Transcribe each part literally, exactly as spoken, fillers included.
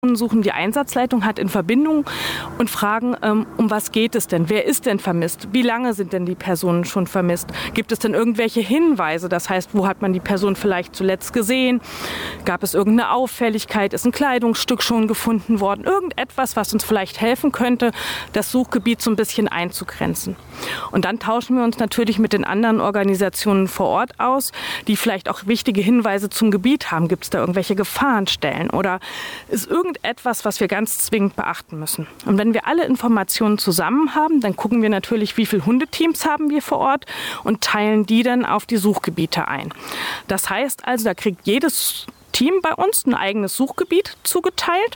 suchen die Einsatzleitung, hat in Verbindung und fragen, ähm, um was geht es denn? Wer ist denn vermisst? Wie lange sind denn die Personen schon vermisst? Gibt es denn irgendwelche Hinweise? Das heißt, wo hat man die Person vielleicht zuletzt gesehen? Gab es irgendeine Auffälligkeit? Ist ein Kleidungsstück schon gefunden worden? Irgendetwas, was uns vielleicht helfen könnte, das Suchgebiet so ein bisschen einzugrenzen. Und dann tauschen wir uns natürlich mit den anderen Organisationen vor Ort aus, die vielleicht auch wichtige Hinweise zum Gebiet haben. Gibt es da irgendwelche Gefahrenstellen? Oder ist irgend etwas, was wir ganz zwingend beachten müssen. Und wenn wir alle Informationen zusammen haben, dann gucken wir natürlich, wie viele Hundeteams haben wir vor Ort und teilen die dann auf die Suchgebiete ein. Das heißt also, da kriegt jedes Team bei uns ein eigenes Suchgebiet zugeteilt.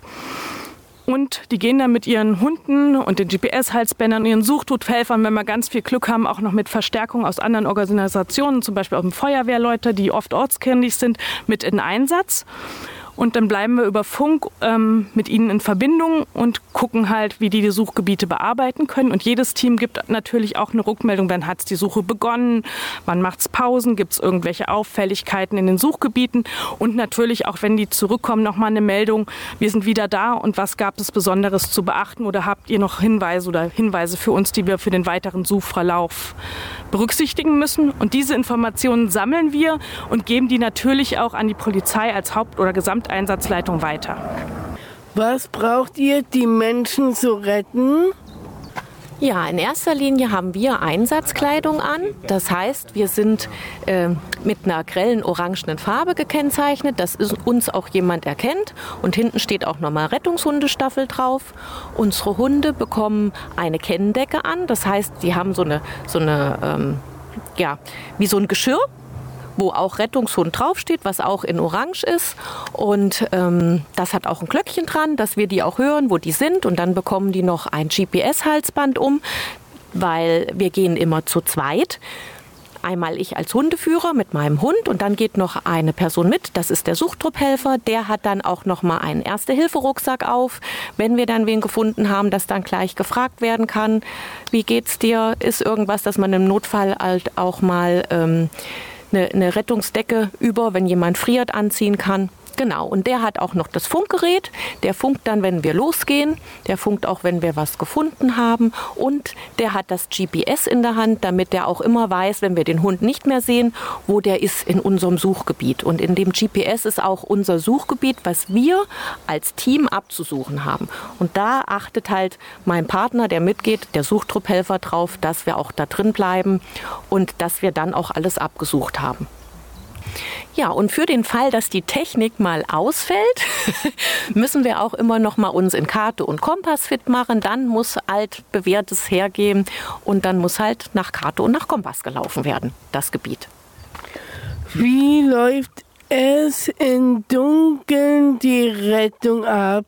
Und die gehen dann mit ihren Hunden und den G P S-Halsbändern und ihren Suchtuthelfern, wenn wir ganz viel Glück haben, auch noch mit Verstärkung aus anderen Organisationen, zum Beispiel aus dem Feuerwehrleute, die oft ortskenntlich sind, mit in Einsatz. Und dann bleiben wir über Funk ähm, mit ihnen in Verbindung und gucken halt, wie die die Suchgebiete bearbeiten können. Und jedes Team gibt natürlich auch eine Rückmeldung, wann hat es die Suche begonnen, wann macht es Pausen, gibt es irgendwelche Auffälligkeiten in den Suchgebieten. Und natürlich auch, wenn die zurückkommen, nochmal eine Meldung, wir sind wieder da und was gab es Besonderes zu beachten oder habt ihr noch Hinweise oder Hinweise für uns, die wir für den weiteren Suchverlauf berücksichtigen müssen. Und diese Informationen sammeln wir und geben die natürlich auch an die Polizei als Haupt- oder Gesamteinsatzleitung weiter. Was braucht ihr, die Menschen zu retten? Ja, in erster Linie haben wir Einsatzkleidung an. Das heißt, wir sind äh, mit einer grellen orangenen Farbe gekennzeichnet, dass uns auch jemand erkennt. Und hinten steht auch nochmal Rettungshundestaffel drauf. Unsere Hunde bekommen eine Kenndecke an. Das heißt, die haben so eine, so eine ähm, ja, wie so ein Geschirr, wo auch Rettungshund draufsteht, was auch in Orange ist. Und ähm, das hat auch ein Glöckchen dran, dass wir die auch hören, wo die sind. Und dann bekommen die noch ein G P S-Halsband um, weil wir gehen immer zu zweit. Einmal ich als Hundeführer mit meinem Hund und dann geht noch eine Person mit, das ist der Suchtrupphelfer. Der hat dann auch noch mal einen Erste-Hilfe-Rucksack auf. Wenn wir dann wen gefunden haben, dass dann gleich gefragt werden kann, wie geht's dir? Ist irgendwas, dass man im Notfall halt auch mal ähm, eine, eine Rettungsdecke über, wenn jemand friert, anziehen kann. Genau, und der hat auch noch das Funkgerät. Der funkt dann, wenn wir losgehen. Der funkt auch, wenn wir was gefunden haben. Und der hat das G P S in der Hand, damit der auch immer weiß, wenn wir den Hund nicht mehr sehen, wo der ist in unserem Suchgebiet. Und in dem G P S ist auch unser Suchgebiet, was wir als Team abzusuchen haben. Und da achtet halt mein Partner, der mitgeht, der Suchtrupphelfer drauf, dass wir auch da drin bleiben und dass wir dann auch alles abgesucht haben. Ja, und für den Fall, dass die Technik mal ausfällt, müssen wir auch immer noch mal uns in Karte und Kompass fit machen. Dann muss altbewährtes hergehen und dann muss halt nach Karte und nach Kompass gelaufen werden, das Gebiet. Wie läuft es im Dunkeln die Rettung ab?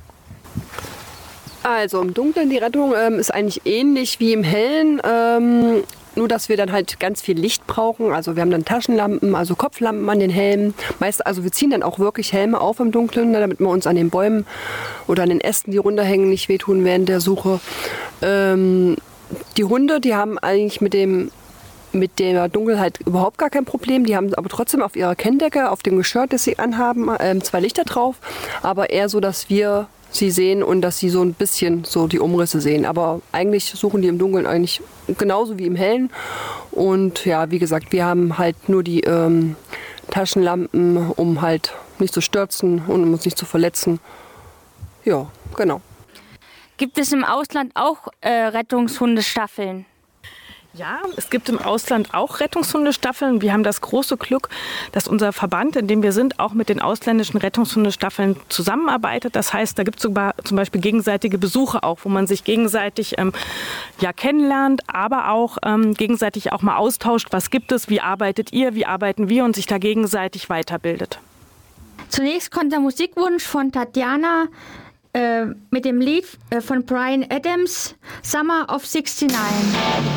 Also im Dunkeln die Rettung ähm, ist eigentlich ähnlich wie im Hellen. Ähm, Nur, dass wir dann halt ganz viel Licht brauchen. Also wir haben dann Taschenlampen, also Kopflampen an den Helmen. Meist, also wir ziehen dann auch wirklich Helme auf im Dunkeln, damit wir uns an den Bäumen oder an den Ästen, die runterhängen, nicht wehtun während der Suche. Ähm, die Hunde, die haben eigentlich mit dem mit der Dunkelheit überhaupt gar kein Problem. Die haben aber trotzdem auf ihrer Kenndecke, auf dem Geschirr, das sie anhaben, ähm, zwei Lichter drauf. Aber eher so, dass wir sie sehen und dass sie so ein bisschen so die Umrisse sehen. Aber eigentlich suchen die im Dunkeln eigentlich genauso wie im Hellen. Und ja, wie gesagt, wir haben halt nur die ähm, Taschenlampen, um halt nicht zu stürzen und um uns nicht zu verletzen. Ja, genau. Gibt es im Ausland auch äh, Rettungshundestaffeln? Ja, es gibt im Ausland auch Rettungshundestaffeln. Wir haben das große Glück, dass unser Verband, in dem wir sind, auch mit den ausländischen Rettungshundestaffeln zusammenarbeitet. Das heißt, da gibt es sogar zum Beispiel gegenseitige Besuche auch, wo man sich gegenseitig ähm, ja, kennenlernt, aber auch ähm, gegenseitig auch mal austauscht. Was gibt es? Wie arbeitet ihr? Wie arbeiten wir? Und sich da gegenseitig weiterbildet. Zunächst kommt der Musikwunsch von Tatjana äh, mit dem Lied äh, von Bryan Adams, Summer of sixty-nine.